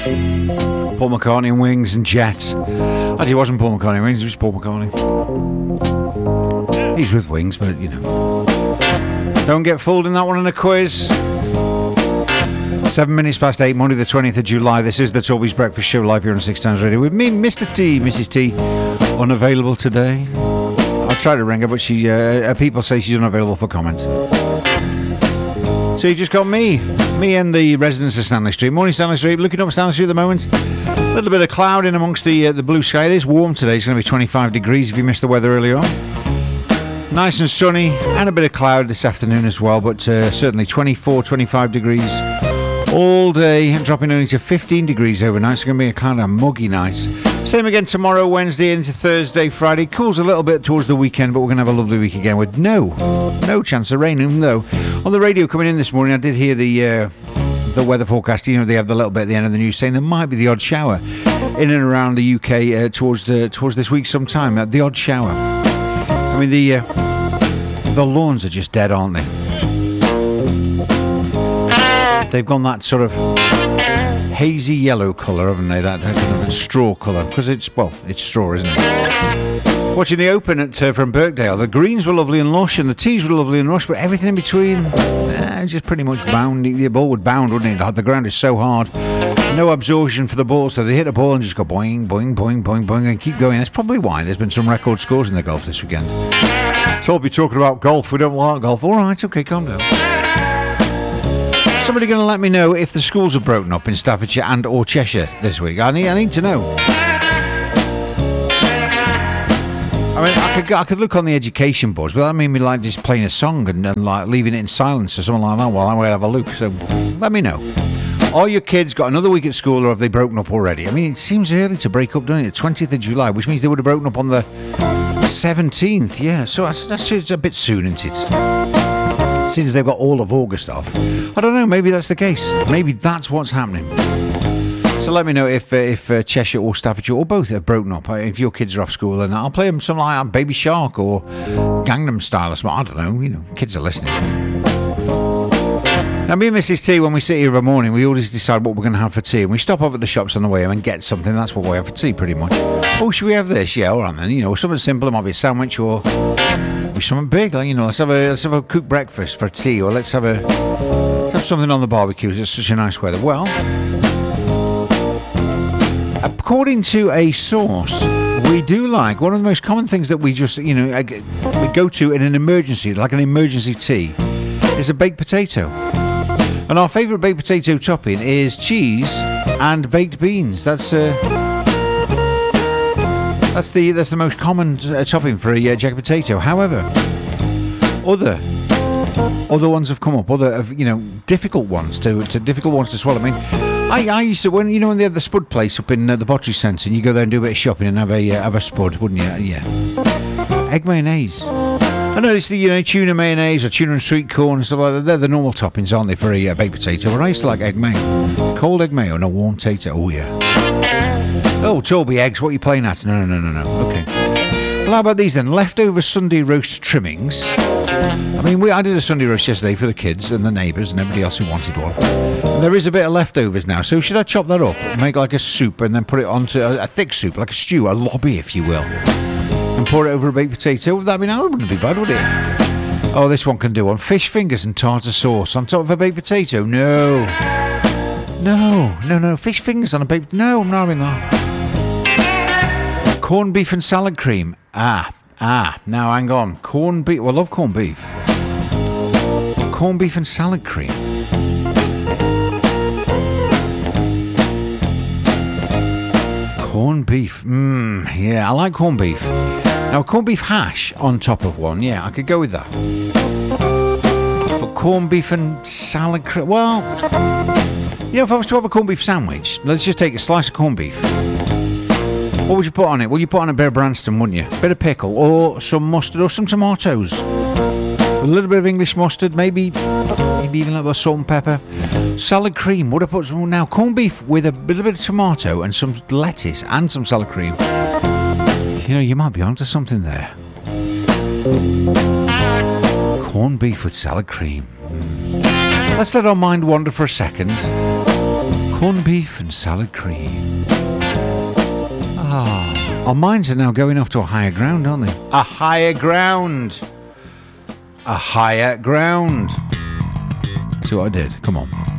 Paul McCartney and Wings and Jets. Actually, it wasn't Paul McCartney and Wings, it was Paul McCartney. He's with Wings, but you know. Don't get fooled in that one in a quiz. 7 minutes past 8, Monday the 20th of July. This is the Toby's Breakfast Show live here on Six Times Radio with me, Mr. T, Mrs. T, unavailable today. I'll try to ring her, but she people say she's unavailable for comment. So you just got me and the residents of Stanley Street. Morning, Stanley Street. Looking up Stanley Street at the moment. A little bit of cloud in amongst the blue sky. It is warm today. It's going to be 25 degrees if you missed the weather earlier on. Nice and sunny, and a bit of cloud this afternoon as well, but certainly 24, 25 degrees all day, dropping only to 15 degrees overnight. It's going to be a kind of muggy night. Same again tomorrow, Wednesday into Thursday, Friday. Cools a little bit towards the weekend, but we're going to have a lovely week again with no chance of rain, even though on the radio coming in this morning, I did hear the weather forecast. You know, they have the little bit at the end of the news saying there might be the odd shower in and around the UK towards this week sometime. The odd shower. I mean, the lawns are just dead, aren't they? They've gone that sort of hazy yellow colour, haven't they? That kind of straw colour, because it's straw, isn't it? Watching the Open from Birkdale, the greens were lovely and lush, and the tees were lovely and lush, but everything in between, just pretty much bounding. The ball would bound, wouldn't it? The ground is so hard. No absorption for the ball, so they hit a ball and just go boing, boing, boing, boing, boing, and keep going. That's probably why there's been some record scores in the golf this weekend. Toby talking about golf. We don't like golf. All right, okay, calm down. Somebody going to let me know if the schools are broken up in Staffordshire and or Cheshire this week? I need to know. I mean, I could look on the education boards, but that made me like just playing a song and like leaving it in silence or something like that while I have a look. So let me know. Are your kids got another week at school, or have they broken up already? I mean, it seems early to break up, doesn't it? 20th of July, which means they would have broken up on the 17th. Yeah, so that's a bit soon, isn't it? Since they've got all of August off. I don't know, maybe that's the case. Maybe that's what's happening. So let me know if Cheshire or Staffordshire or both have broken up. If your kids are off school, and I'll play them something like Baby Shark or Gangnam Style or something. I don't know, kids are listening. Now, me and Mrs. T, when we sit here every morning, we always decide what we're going to have for tea. And we stop off at the shops on the way and get something. That's what we have for tea, pretty much. Oh, should we have this? Yeah, all right then. Something simple. It might be a sandwich or something big. Like, let's have a cooked breakfast for tea, or let's have something on the barbecue. It's such a nice weather. Well, according to a source, we do like one of the most common things that we just, we go to in an emergency, like an emergency tea, is a baked potato. And our favourite baked potato topping is cheese and baked beans. That's the most common topping for a jacket potato. However, other ones have come up. Other difficult ones to swallow. I mean, I used to when they had the Spud place up in the Bottery Centre, and you go there and do a bit of shopping and have a Spud, wouldn't you? Yeah. Egg mayonnaise. I know it's the tuna mayonnaise or tuna and sweet corn and stuff like that. They're the normal toppings, aren't they, for a baked potato? But I used to like egg mayo, cold egg mayo, and a warm tater. Oh yeah. Oh, Toby, eggs. What are you playing at? No. Okay. Well, how about these then? Leftover Sunday roast trimmings. I mean, I did a Sunday roast yesterday for the kids and the neighbours and everybody else who wanted one. And there is a bit of leftovers now, so should I chop that up, make like a soup, and then put it onto a thick soup, like a stew, a lobby, if you will, and pour it over a baked potato? That wouldn't be bad, would it? Oh, this one can do one. Fish fingers and tartar sauce on top of a baked potato. No. Fish fingers on a baked... No, I'm not having that. Corned beef and salad cream. Now hang on. Corned beef. Well, I love corned beef. Corned beef and salad cream. Corned beef. Yeah, I like corned beef. Now, corned beef hash on top of one. Yeah, I could go with that. But corned beef and salad cream. Well, if I was to have a corned beef sandwich, let's just take a slice of corned beef. What would you put on it? Well, you put on a bit of Branston, wouldn't you? A bit of pickle, or some mustard, or some tomatoes. A little bit of English mustard, maybe even a little bit of salt and pepper. Salad cream. Would I put now corned beef with a little bit of tomato and some lettuce and some salad cream? You might be onto something there. Corned beef with salad cream. Let's let our mind wander for a second. Corned beef and salad cream. Our minds are now going off to a higher ground, aren't they? A higher ground. A higher ground. See what I did? Come on.